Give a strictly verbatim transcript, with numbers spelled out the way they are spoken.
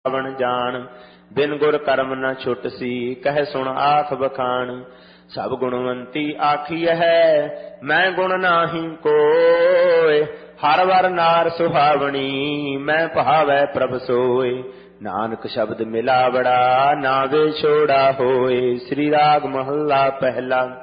ਪਾਵਨ ਜਾਣ। ਬਿਨ ਗੁਰ ਕਰਮ ਨ ਛੁਟਸੀ ਕਹਿ ਸੁਣ ਆਖ ਬਖਾਣ। ਸਭ ਗੁਣਵੰਤੀ ਆਖੀਐ ਹੈ ਮੈਂ ਗੁਣ ਨਾਹੀ ਕੋਇ। ਹਰ ਵਰ ਨਾਰ ਸੁਹਾਵਣੀ ਮੈਂ ਭਾਵੈ ਪ੍ਰਭ ਸੋਇ। ਨਾਨਕ ਸ਼ਬਦ ਮਿਲਾਵੜਾ ਨਾ ਵੇ ਛੋੜਾ ਹੋਏ। ਸ੍ਰੀ ਰਾਗ ਮਹੱਲਾ ਪਹਿਲਾ।